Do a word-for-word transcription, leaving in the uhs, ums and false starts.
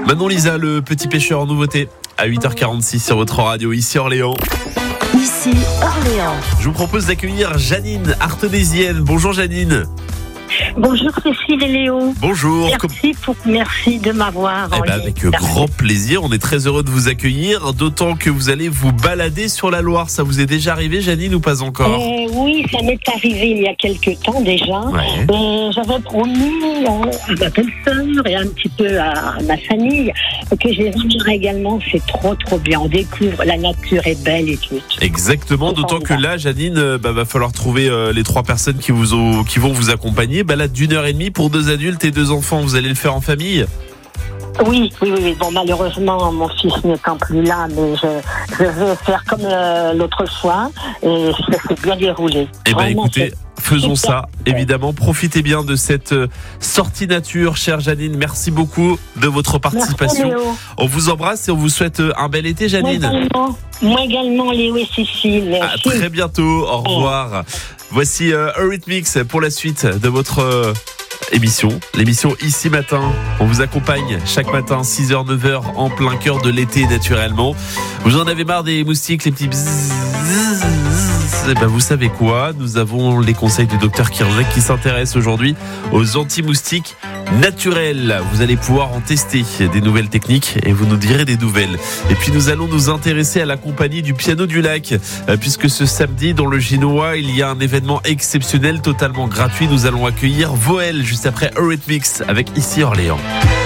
Manon Lisa, le petit pêcheur en nouveauté, à huit heures quarante-six sur votre radio, ici Orléans. Ici Orléans. Je vous propose d'accueillir Janine, artésienne. Bonjour Janine. Bonjour Cécile et Léo. Bonjour. Merci, pour, merci de m'avoir. Eh ben avec grand plaisir, on est très heureux de vous accueillir, d'autant que vous allez vous balader sur la Loire. Ça vous est déjà arrivé, Janine, ou pas encore? euh, Oui, ça m'est arrivé il y a quelques temps déjà. Ouais. Et j'avais promis à ma belle-sœur et un petit peu à ma famille que je les emmènerais également. C'est trop trop bien, on découvre, la nature est belle et tout. Exactement, d'autant que là, Janine, bah, va falloir trouver euh, les trois personnes qui, vous ont, qui vont vous accompagner. Balade d'une heure et demie pour deux adultes et deux enfants. Vous allez le faire en famille? Oui, oui, oui, oui. Bon, malheureusement, mon fils n'étant plus là, mais je, je vais faire comme euh, l'autre fois, et ça s'est bien déroulé. Eh ben, Vraiment, écoutez, faisons ça, évidemment. Profitez bien de cette euh, sortie nature, chère Janine. Merci beaucoup de votre participation. Merci, Léo. On vous embrasse et on vous souhaite euh, un bel été, Janine. Moi également, moi également, Léo et Cécile. À très bientôt. Au revoir. Voici euh, Eurythmics pour la suite de votre euh, émission. L'émission Ici Matin. On vous accompagne chaque matin, six heures, neuf heures, en plein cœur de l'été, naturellement. Vous en avez marre des moustiques, les petits bzzz, bzzz, bzzz. Ben, vous savez quoi? Nous avons les conseils du docteur Kirzac qui s'intéresse aujourd'hui aux anti-moustiques naturels. Vous allez pouvoir en tester des nouvelles techniques et vous nous direz des nouvelles. Et puis nous allons nous intéresser à la compagnie du Piano du Lac, puisque ce samedi dans le Ginois il y a un événement exceptionnel totalement gratuit. Nous allons accueillir Voël juste après Eurythmics avec Ici Orléans.